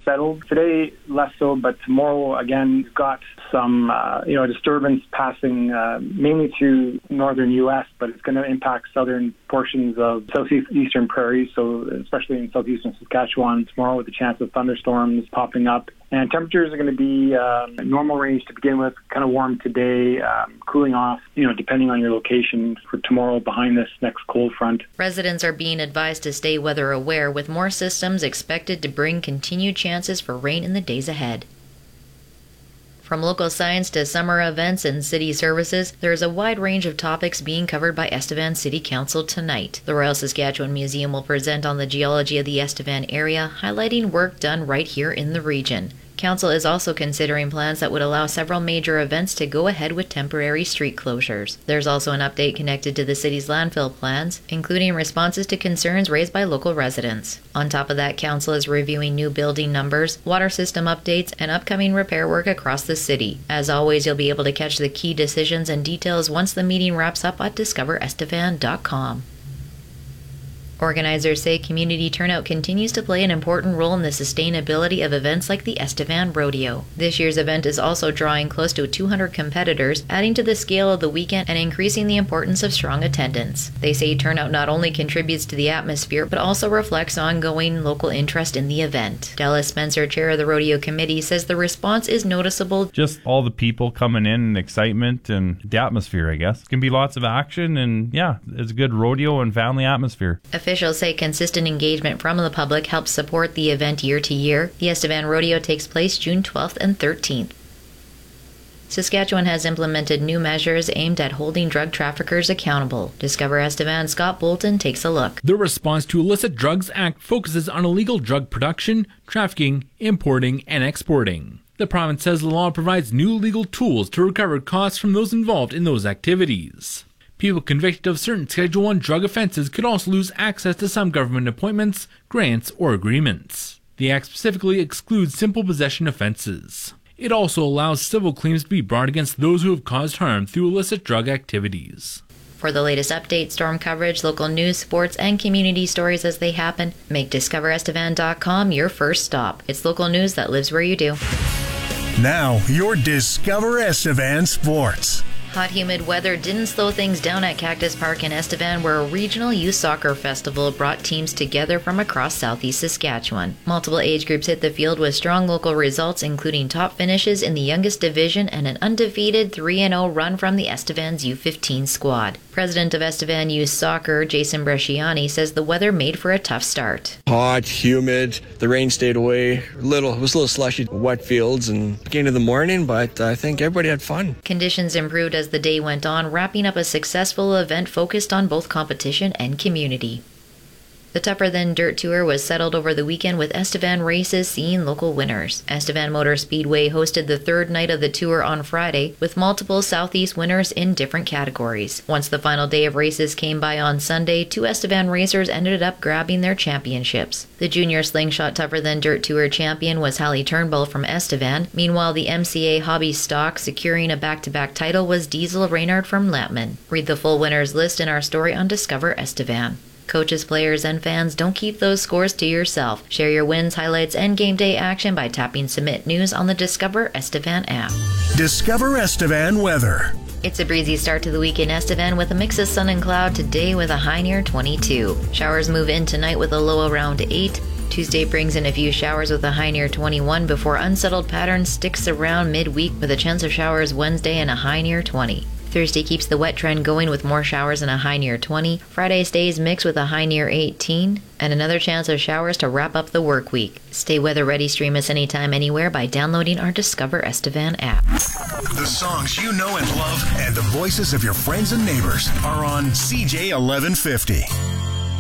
settled. Today, less so, but tomorrow, again, we've got some, disturbance passing mainly through northern U.S., but it's going to impact southern portions of southeastern prairies, so especially in southeastern Saskatchewan tomorrow with the chance of thunderstorms popping up. And temperatures are going to be normal range to begin with, kind of warm today, cooling off, depending on your location for tomorrow behind this next cold front. Residents are being advised to stay weather aware, with more systems expected to bring continued chances for rain in the days ahead. From local science to summer events and city services, there is a wide range of topics being covered by Estevan City Council tonight. The Royal Saskatchewan Museum will present on the geology of the Estevan area, highlighting work done right here in the region. Council is also considering plans that would allow several major events to go ahead with temporary street closures. There's also an update connected to the city's landfill plans, including responses to concerns raised by local residents. On top of that, Council is reviewing new building numbers, water system updates, and upcoming repair work across the city. As always, you'll be able to catch the key decisions and details once the meeting wraps up at discoverestevan.com. Organizers say community turnout continues to play an important role in the sustainability of events like the Estevan Rodeo. This year's event is also drawing close to 200 competitors, adding to the scale of the weekend and increasing the importance of strong attendance. They say turnout not only contributes to the atmosphere, but also reflects ongoing local interest in the event. Dallas Spencer, chair of the Rodeo Committee, says the response is noticeable. Just all the people coming in and excitement and the atmosphere, I guess. It can be lots of action and, it's a good rodeo and family atmosphere. Officials say consistent engagement from the public helps support the event year to year. The Estevan Rodeo takes place June 12th and 13th. Saskatchewan has implemented new measures aimed at holding drug traffickers accountable. Discover Estevan's Scott Bolton takes a look. The Response to Illicit Drugs Act focuses on illegal drug production, trafficking, importing, and exporting. The province says the law provides new legal tools to recover costs from those involved in those activities. People convicted of certain Schedule I drug offenses could also lose access to some government appointments, grants, or agreements. The Act specifically excludes simple possession offenses. It also allows civil claims to be brought against those who have caused harm through illicit drug activities. For the latest updates, storm coverage, local news, sports, and community stories as they happen, make DiscoverEstevan.com your first stop. It's local news that lives where you do. Now, your Discover Estevan Sports. Hot, humid weather didn't slow things down at Cactus Park in Estevan, where a regional youth soccer festival brought teams together from across southeast Saskatchewan. Multiple age groups hit the field with strong local results, including top finishes in the youngest division and an undefeated 3-0 run from the Estevan's U15 squad. President of Estevan Youth Soccer, Jason Bresciani, says the weather made for a tough start. Hot, humid, the rain stayed away. It was a little slushy, wet fields and beginning of the morning, but I think everybody had fun. Conditions improved as the day went on, wrapping up a successful event focused on both competition and community. The Tougher Than Dirt Tour was settled over the weekend with Estevan races seeing local winners. Estevan Motor Speedway hosted the third night of the tour on Friday, with multiple Southeast winners in different categories. Once the final day of races came by on Sunday, 2 Estevan racers ended up grabbing their championships. The junior slingshot Tougher Than Dirt Tour champion was Hallie Turnbull from Estevan. Meanwhile, the MCA Hobby Stock securing a back-to-back title was Diesel Reynard from Lampman. Read the full winners list in our story on Discover Estevan. Coaches, players, and fans, don't keep those scores to yourself. Share your wins, highlights, and game day action by tapping Submit News on the Discover Estevan app. Discover Estevan weather. It's a breezy start to the week in Estevan with a mix of sun and cloud today with a high near 22. Showers move in tonight with a low around 8. Tuesday brings in a few showers with a high near 21 before unsettled pattern sticks around midweek with a chance of showers Wednesday and a high near 20. Thursday keeps the wet trend going with more showers and a high near 20. Friday stays mixed with a high near 18. And another chance of showers to wrap up the work week. Stay weather ready, stream us anytime, anywhere by downloading our Discover Estevan app. The songs you know and love and the voices of your friends and neighbors are on CJ 1150.